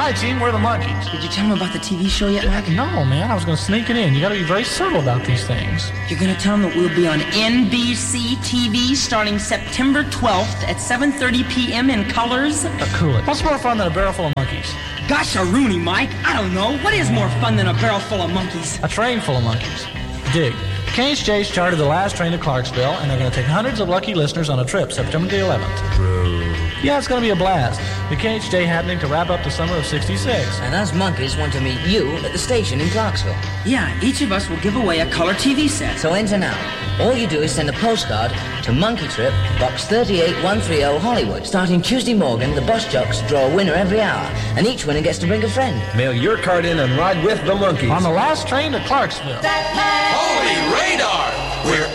Hi, team, we're the Monkees. Did you tell him about the TV show yet, Mike? No, man, I was going to sneak it in. You got to be very subtle about these things. You're going to tell him that we'll be on NBC TV starting September 12th at 7:30 p.m. in colors? Cool it. What's more fun than a barrel full of monkeys? Gosh, a Rooney, Mike. I don't know. What is more fun than a barrel full of monkeys? A train full of monkeys. Dig. KHJ's chartered the last train to Clarksville, and they're going to take hundreds of lucky listeners on a trip September the 11th. True. Yeah, it's going to be a blast. The KHJ happening to wrap up the summer of '66. And us monkeys want to meet you at the station in Clarksville. Yeah, each of us will give away a color TV set. So enter now. All you do is send a postcard to Monkey Trip, Box 38130, Hollywood. Starting Tuesday morning, the bus jocks draw a winner every hour, and each winner gets to bring a friend. Mail your card in and ride with the Monkees. On the last train to Clarksville. Holy radar! We're